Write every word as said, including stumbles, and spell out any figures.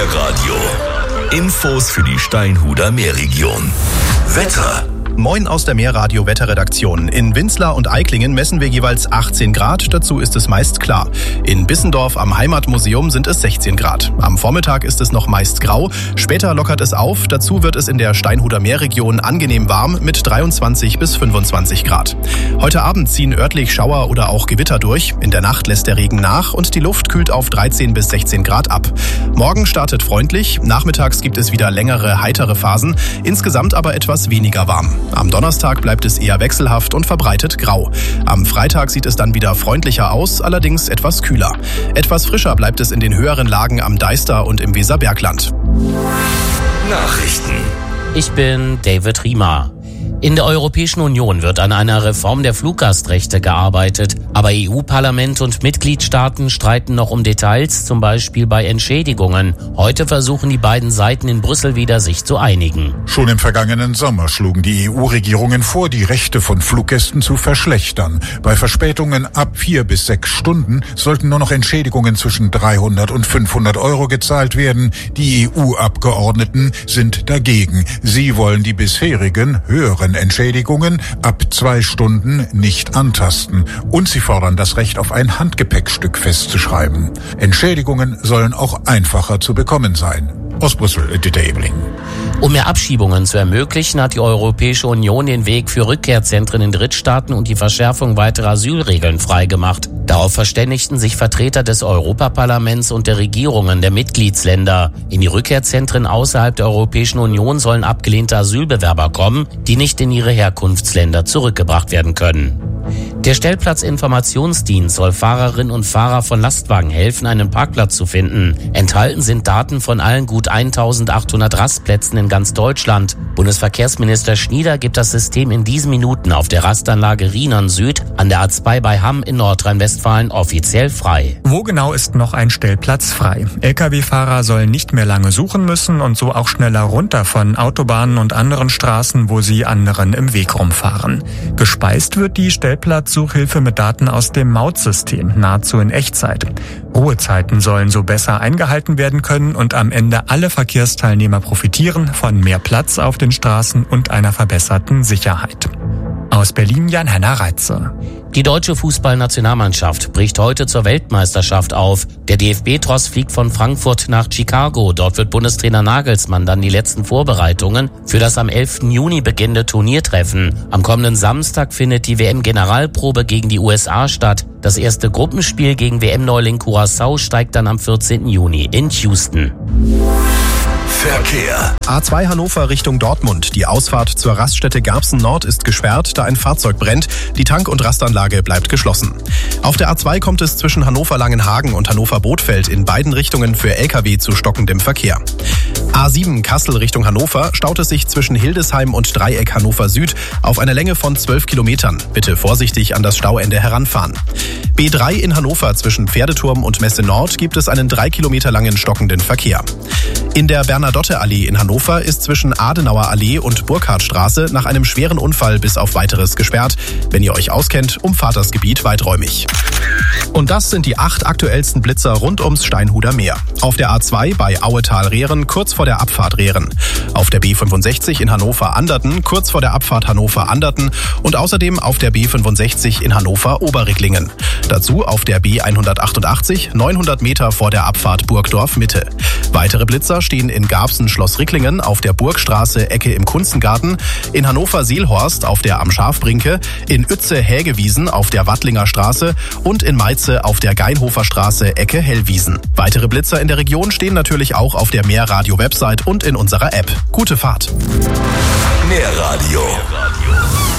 Meerradio. Infos für die Steinhuder Meerregion. Wetter. Moin aus der Meerradio-Wetterredaktion. In Winzlar und Eiklingen messen wir jeweils achtzehn Grad, dazu ist es meist klar. In Bissendorf am Heimatmuseum sind es sechzehn Grad. Am Vormittag ist es noch meist grau, später lockert es auf, dazu wird es in der Steinhuder Meerregion angenehm warm mit dreiundzwanzig bis fünfundzwanzig Grad. Heute Abend ziehen örtlich Schauer oder auch Gewitter durch, in der Nacht lässt der Regen nach und die Luft kühlt auf dreizehn bis sechzehn Grad ab. Morgen startet freundlich, nachmittags gibt es wieder längere, heitere Phasen, insgesamt aber etwas weniger warm. Am Donnerstag bleibt es eher wechselhaft und verbreitet grau. Am Freitag sieht es dann wieder freundlicher aus, allerdings etwas kühler. Etwas frischer bleibt es in den höheren Lagen am Deister und im Weserbergland. Nachrichten. Ich bin David Riemer. In der Europäischen Union wird an einer Reform der Fluggastrechte gearbeitet. Aber E U-Parlament und Mitgliedstaaten streiten noch um Details, zum Beispiel bei Entschädigungen. Heute versuchen die beiden Seiten in Brüssel wieder, sich zu einigen. Schon im vergangenen Sommer schlugen die E U-Regierungen vor, die Rechte von Fluggästen zu verschlechtern. Bei Verspätungen ab vier bis sechs Stunden sollten nur noch Entschädigungen zwischen dreihundert und fünfhundert Euro gezahlt werden. Die E U-Abgeordneten sind dagegen. Sie wollen die bisherigen höheren Entschädigungen ab zwei Stunden nicht antasten. Und sie fordern das Recht auf ein Handgepäckstück festzuschreiben. Entschädigungen sollen auch einfacher zu bekommen sein. Aus Brüssel, Dieter Ebling. Um mehr Abschiebungen zu ermöglichen, hat die Europäische Union den Weg für Rückkehrzentren in Drittstaaten und die Verschärfung weiterer Asylregeln freigemacht. Darauf verständigten sich Vertreter des Europaparlaments und der Regierungen der Mitgliedsländer. In die Rückkehrzentren außerhalb der Europäischen Union sollen abgelehnte Asylbewerber kommen, die nicht in ihre Herkunftsländer zurückgebracht werden können. Der Stellplatzinformationsdienst soll Fahrerinnen und Fahrer von Lastwagen helfen, einen Parkplatz zu finden. Enthalten sind Daten von allen gut eintausendachthundert Rastplätzen in ganz Deutschland. Bundesverkehrsminister Schnieder gibt das System in diesen Minuten auf der Rastanlage Rienern Süd an der A zwei bei Hamm in Nordrhein-Westfalen offiziell frei. Wo genau ist noch ein Stellplatz frei? L K W-Fahrer sollen nicht mehr lange suchen müssen und so auch schneller runter von Autobahnen und anderen Straßen, wo sie anderen im Weg rumfahren. Gespeist wird die Stellplatzsuchhilfe mit Daten aus dem Mautsystem, nahezu in Echtzeit. Ruhezeiten sollen so besser eingehalten werden können und am Ende alle Verkehrsteilnehmer profitieren von mehr Platz auf den Straßen und einer verbesserten Sicherheit. Aus Berlin Jan-Henner Reitze. Die deutsche Fußballnationalmannschaft bricht heute zur Weltmeisterschaft auf. Der D F B-Tross fliegt von Frankfurt nach Chicago. Dort wird Bundestrainer Nagelsmann dann die letzten Vorbereitungen für das am elften Juni beginnende Turnier treffen. Am kommenden Samstag findet die W M-Generalprobe gegen die U S A statt. Das erste Gruppenspiel gegen W M-Neuling Curaçao steigt dann am vierzehnten Juni in Houston. Verkehr. A zwei Hannover Richtung Dortmund. Die Ausfahrt zur Raststätte Garbsen Nord ist gesperrt, da ein Fahrzeug brennt. Die Tank- und Rastanlage bleibt geschlossen. Auf der A zwei kommt es zwischen Hannover-Langenhagen und Hannover-Bothfeld in beiden Richtungen für L K W zu stockendem Verkehr. A sieben Kassel Richtung Hannover staut es sich zwischen Hildesheim und Dreieck Hannover Süd auf einer Länge von zwölf Kilometern. Bitte vorsichtig an das Stauende heranfahren. B drei in Hannover zwischen Pferdeturm und Messe Nord gibt es einen drei Kilometer langen stockenden Verkehr. In der Bernadotte-Allee in Hannover ist zwischen Adenauer Allee und Burkhardstraße nach einem schweren Unfall bis auf Weiteres gesperrt. Wenn ihr euch auskennt, umfahrt das Gebiet weiträumig. Und das sind die acht aktuellsten Blitzer rund ums Steinhuder Meer. Auf der A zwei bei Auetal-Rehren kurz vor der Abfahrt Rehren. Auf der B fünfundsechzig in Hannover-Anderten kurz vor der Abfahrt Hannover-Anderten und außerdem auf der B fünfundsechzig in Hannover-Oberricklingen. Dazu auf der B hundertachtundachtzig neunhundert Meter vor der Abfahrt Burgdorf-Mitte. Weitere Blitzer stehen in Garbsen Schloss Ricklingen auf der Burgstraße Ecke im Kunstengarten, in Hannover-Seelhorst auf der Am Schafbrinke, in Uetze-Hägewiesen auf der Wattlinger Straße und in Meize auf der Geinhofer Straße Ecke Hellwiesen. Weitere Blitzer in der Region stehen natürlich auch auf der Meerradio-Website und in unserer App. Gute Fahrt! Meerradio